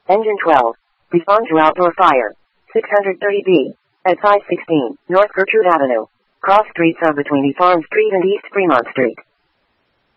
Engine 12. Respond to outdoor fire. 630B. At 516 North Gertrude Avenue. Cross streets are between East Farm Street and East Fremont Street.